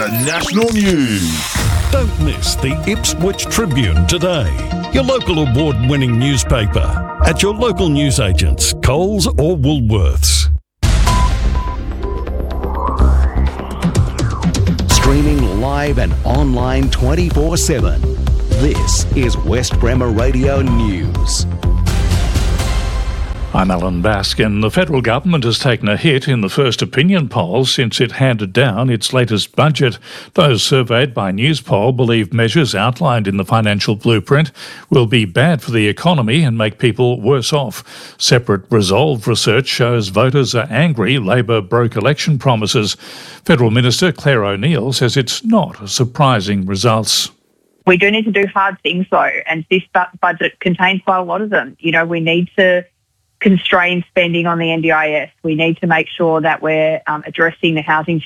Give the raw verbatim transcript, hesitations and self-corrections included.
National News. Don't miss the Ipswich Tribune today, your local award-winning newspaper, at your local newsagents, Coles or Woolworths. Streaming live and online twenty-four seven. This is West Bremer Radio News. I'm Alan Baskin. The federal government has taken a hit in the first opinion poll since it handed down its latest budget. Those surveyed by Newspoll believe measures outlined in the financial blueprint will be bad for the economy and make people worse off. Separate Resolve research shows voters are angry Labor broke election promises. Federal Minister Claire O'Neil says it's not surprising results. We do need to do hard things though, and this bu- budget contains quite a lot of them. You know, we need to constrain spending on the N D I S. We need to make sure that we're um, addressing the housing